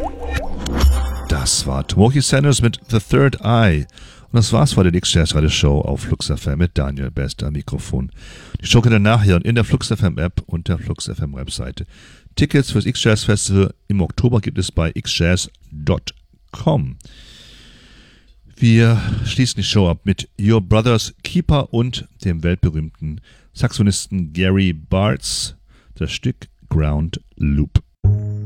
Das war Timothy Sanders mit The Third Eye. Und das war's vor der X-Jazz Radio Show auf Flux FM mit Daniel Best am Mikrofon. Die Show könnt ihr nachhören in der Flux FM App und der Flux FM Webseite. Tickets fürs X-Jazz Festival im Oktober gibt es bei xjazz.com. Wir schließen die Show ab mit Your Brothers Keeper und dem weltberühmten Saxophonisten Gary Bartz, das Stück Ground Loop.